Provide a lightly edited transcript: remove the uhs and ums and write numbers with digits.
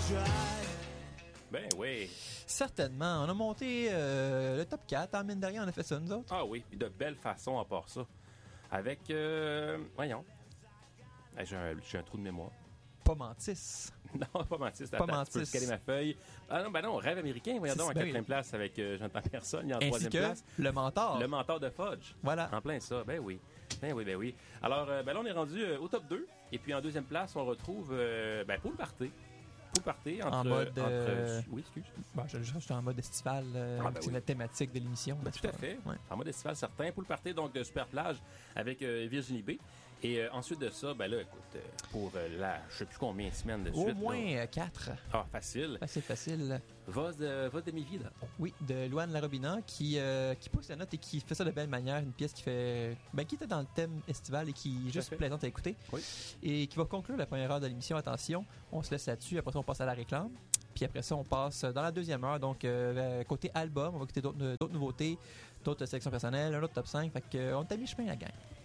Ben oui. Certainement. On a monté le top 4. En mine de rien, on a fait ça, nous autres. Ah oui, puis de belle façon à part ça. Avec, voyons. J'ai un trou de mémoire. Pas Mantis. Non, pas Mantis. Pas Attends, Mantis. tu peux scaler ma feuille. Ah non, ben non, Rêve américain. Voyons donc, en Ben oui. quatrième place avec J'entends personne. Il y a en Ainsi troisième que place. le mentor. Le mentor de Fudge. Voilà. En plein ça, ben oui. Ben oui, ben oui. Alors, ben là, on est rendu au top 2. Et puis en deuxième place, on retrouve Pool Party. Pool Party entre... En mode... Oui, excuse. Bon, je suis en mode estival. C'est oui. la thématique de l'émission. Ben, tout à fait. Ouais. En mode estival certain. Pool Party, donc de Super Plage avec Virginie B. Et ensuite de ça, ben là, écoute, pour je sais plus combien de semaines de suite. Au moins là. 4. Ah, facile. C'est facile. Vos de mi vida. Oui, de Louane Larobina qui pousse la note et qui fait ça de belle manière. Une pièce qui était dans le thème estival et qui est juste fait. plaisante à écouter. Oui. Et qui va conclure la première heure de l'émission. Attention, on se laisse là-dessus. Après ça, on passe à la réclame. Puis après ça, on passe dans la deuxième heure. Donc, côté album, on va écouter d'autres nouveautés, d'autres sélections personnelles, un autre top 5. Fait qu'on est à mi-chemin, la gang.